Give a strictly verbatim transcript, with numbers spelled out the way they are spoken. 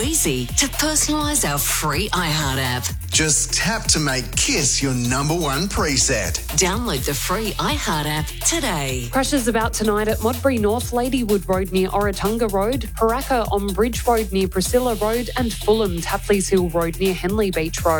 Easy to personalise our free iHeart app. Just tap to make Kiss your number one preset. Download the free iHeart app today. Crashes about tonight at Modbury North, Ladywood Road near Oratunga Road, Paraka on Bridge Road near Priscilla Road, and Fulham Tapley's Hill Road near Henley Beach Road.